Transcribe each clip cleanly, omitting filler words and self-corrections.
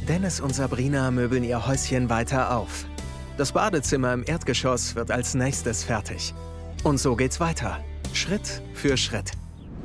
Dennis und Sabrina möbeln ihr Häuschen weiter auf. Das Badezimmer im Erdgeschoss wird als nächstes fertig. Und so geht's weiter, Schritt für Schritt.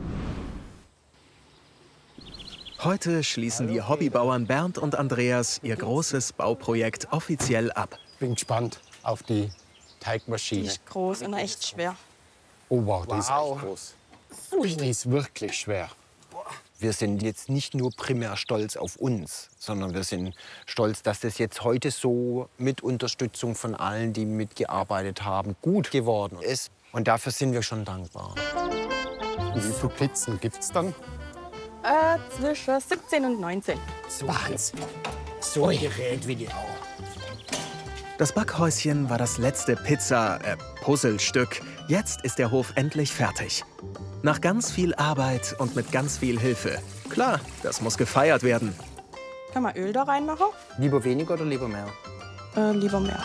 Heute schließen die Hobbybauern Bernd und Andreas ihr großes Bauprojekt offiziell ab. Bin gespannt auf die Teigmaschine. Die ist groß und echt schwer. Oh wow, die ist echt groß. Die ist wirklich schwer. Wir sind jetzt nicht nur primär stolz auf uns, sondern wir sind stolz, dass das jetzt heute so mit Unterstützung von allen, die mitgearbeitet haben, gut geworden ist. Und dafür sind wir schon dankbar. Wie viele Pizzen gibt es dann? Zwischen 17 und 19. Wahnsinn. So ein Gerät wie die auch. Das Backhäuschen war das letzte Puzzlestück. Jetzt ist der Hof endlich fertig. Nach ganz viel Arbeit und mit ganz viel Hilfe. Klar, das muss gefeiert werden. Kann man Öl da reinmachen? Lieber weniger oder lieber mehr? Lieber mehr.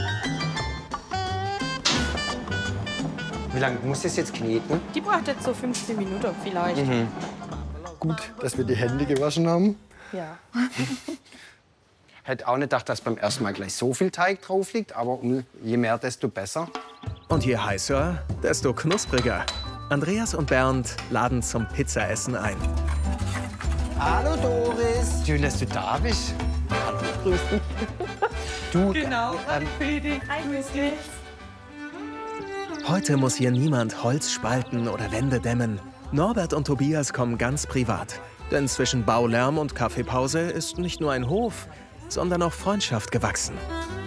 Wie lange muss es jetzt kneten? Die braucht jetzt so 15 Minuten vielleicht. Gut, dass wir die Hände gewaschen haben. Ja. Hätte auch nicht gedacht, dass beim ersten Mal gleich so viel Teig drauf liegt, aber je mehr, desto besser. Und je heißer, desto knuspriger. Andreas und Bernd laden zum Pizzaessen ein. Hallo Doris. Schön, dass du da bist. Hallo, grüß dich. Du, Genau, Heute muss hier niemand Holz spalten oder Wände dämmen. Norbert und Tobias kommen ganz privat. Denn zwischen Baulärm und Kaffeepause ist nicht nur ein Hof, sondern auch Freundschaft gewachsen.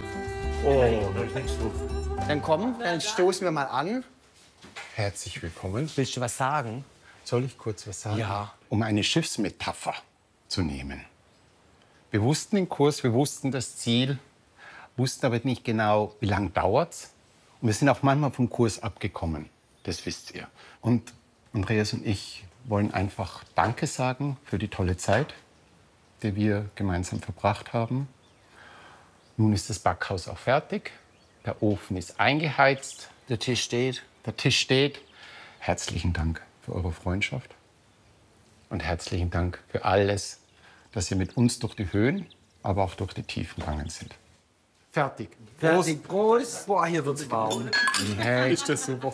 Dann komm, dann stoßen wir mal an. Herzlich willkommen. Willst du was sagen? Soll ich kurz was sagen? Ja. Um eine Schiffsmetapher zu nehmen. Wir wussten den Kurs, wir wussten das Ziel, wussten aber nicht genau, wie lange dauert's. Und wir sind auch manchmal vom Kurs abgekommen. Das wisst ihr. Und Andreas und ich wollen einfach Danke sagen für die tolle Zeit, die wir gemeinsam verbracht haben. Nun ist das Backhaus auch fertig. Der Ofen ist eingeheizt. Der Tisch steht. Der Tisch steht. Herzlichen Dank für eure Freundschaft. Und herzlichen Dank für alles, dass ihr mit uns durch die Höhen, aber auch durch die Tiefen gegangen seid. Fertig. Fertig, Prost. Boah, hier wird's warm. Hey. Ist das super.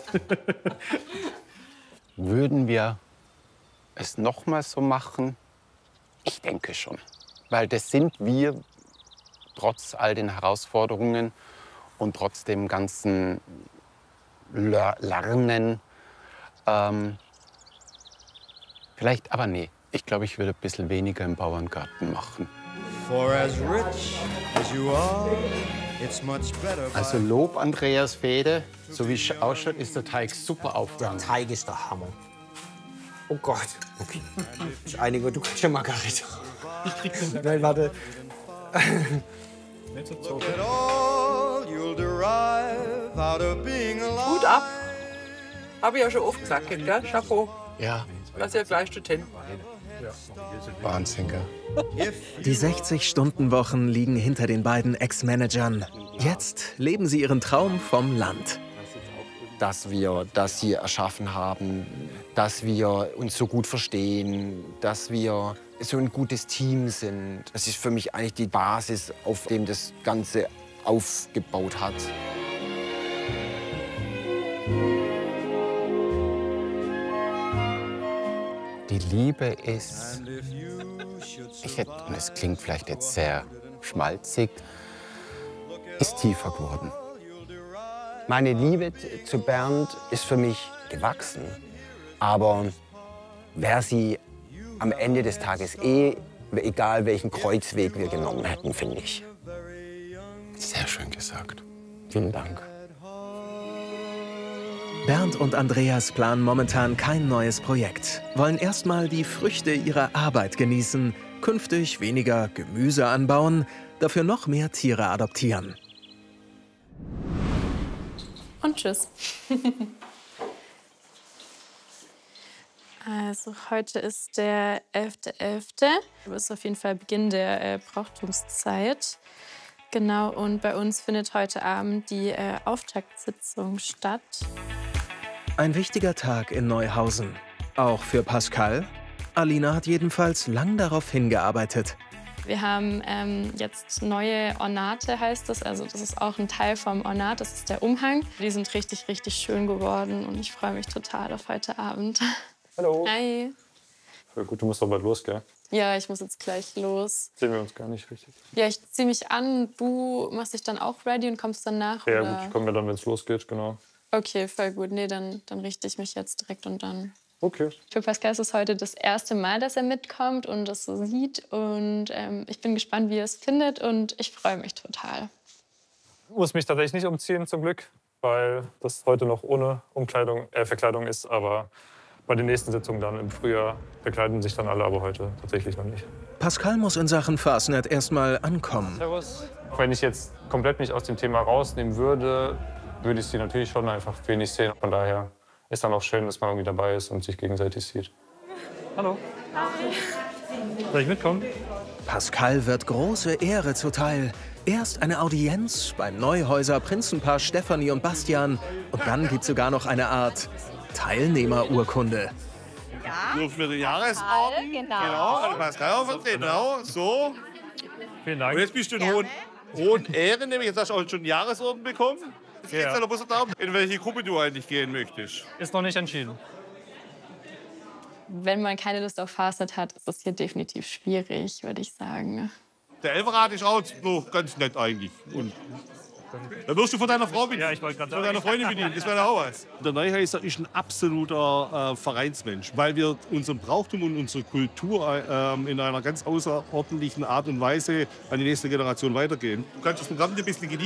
Würden wir es noch mal so machen? Ich denke schon. Weil das sind wir, trotz all den Herausforderungen und trotz dem ganzen Lernen. Vielleicht, aber nee. Ich glaube, ich würde ein bisschen weniger im Bauerngarten machen. Also Lob, Andreas Fede. So wie es ausschaut, ist der Teig super aufgegangen. Der Teig ist der Hammer. Oh Gott. Okay. Ich einige, du kannst ja Margarita. Ich krieg den. Nein, warte. Hut ab. Habe ich ja schon oft gesagt, gell? Chapeau. Ja, Das ist ja geleistet hin. Wahnsinn, gell? Die 60-Stunden-Wochen liegen hinter den beiden Ex-Managern. Jetzt leben sie ihren Traum vom Land. Dass wir das hier erschaffen haben, dass wir uns so gut verstehen, dass wir so ein gutes Team sind. Das ist für mich eigentlich die Basis, auf dem das Ganze aufgebaut hat. Die Liebe ist, und es klingt vielleicht jetzt sehr schmalzig, ist tiefer geworden. Meine Liebe zu Bernd ist für mich gewachsen. Aber wäre sie am Ende des Tages egal welchen Kreuzweg wir genommen hätten, finde ich. Sehr schön gesagt. Vielen Dank. Bernd und Andreas planen momentan kein neues Projekt, wollen erstmal die Früchte ihrer Arbeit genießen, künftig weniger Gemüse anbauen, dafür noch mehr Tiere adoptieren. Und tschüss. Also heute ist der 11.11. Das ist auf jeden Fall Beginn der Brauchtumszeit. Genau, und bei uns findet heute Abend die Auftaktsitzung statt. Ein wichtiger Tag in Neuhausen. Auch für Pascal. Alina hat jedenfalls lang darauf hingearbeitet. Wir haben jetzt neue Ornate, heißt das. Also das ist auch ein Teil vom Ornat, das ist der Umhang. Die sind richtig, richtig schön geworden und ich freue mich total auf heute Abend. Hallo. Hi. Voll gut, du musst doch bald los, gell? Ja, ich muss jetzt gleich los. Sehen wir uns gar nicht richtig. Ja, ich ziehe mich an. Du machst dich dann auch ready und kommst dann nach? Ja, oder? gut, ich komme ja dann, wenn es losgeht, genau. Okay, voll gut. Nee, dann richte ich mich jetzt direkt und dann. Okay. Für Pascal ist es heute das erste Mal, dass er mitkommt und das so sieht. Und ich bin gespannt, wie er es findet und ich freue mich total. Ich muss mich tatsächlich nicht umziehen, zum Glück, weil das heute noch ohne Verkleidung ist. Aber bei den nächsten Sitzungen dann im Frühjahr verkleiden sich dann alle, aber heute tatsächlich noch nicht. Pascal muss in Sachen Fastnet erstmal ankommen. Servus. Wenn ich jetzt komplett mich aus dem Thema rausnehmen würde, würde ich sie natürlich schon einfach wenig sehen. Von daher ist dann auch schön, dass man irgendwie dabei ist und sich gegenseitig sieht. Hallo. Soll ich mitkommen? Pascal wird große Ehre zuteil. Erst eine Audienz beim Neuhäuser Prinzenpaar Stefanie und Bastian. Und dann gibt es sogar noch eine Art Teilnehmerurkunde. Nur für den Jahresorden. Genau, also Pascal auch vertreten. Genau, so. Vielen Dank. Und jetzt bist du in hohen Ehren, nämlich jetzt hast du auch schon einen Jahresorden bekommen. Jetzt geht es ja noch bloß darum, in welche Gruppe du eigentlich gehen möchtest. Ist noch nicht entschieden. Wenn man keine Lust auf Fastnet hat, ist das hier definitiv schwierig, würde ich sagen. Der Elferrat ist auch noch ganz nett eigentlich. Und dann wirst du von deiner Frau bedient. Ja, ich wollte gerade Von sagen. deiner Freundin bedient. Das wäre auch was. Der Neuhäuser ist ein absoluter Vereinsmensch, weil wir unseren Brauchtum und unsere Kultur in einer ganz außerordentlichen Art und Weise an die nächste Generation weitergeben. Du kannst das Programm ein bisschen genießen.